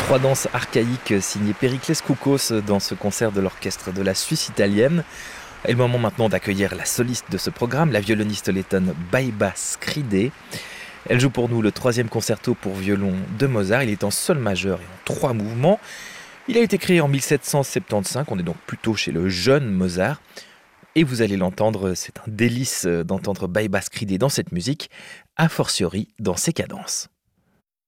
Trois danses archaïques signées Périclès Koukos dans ce concert de l'orchestre de la Suisse italienne. Et le moment maintenant d'accueillir la soliste de ce programme, la violoniste lettonne Baiba Skridé. Elle joue pour nous le 3e concerto pour violon de Mozart. Il est en sol majeur et en 3 mouvements. Il a été créé en 1775, on est donc plutôt chez le jeune Mozart. Et vous allez l'entendre, c'est un délice d'entendre Baiba Skridé dans cette musique, a fortiori dans ses cadences.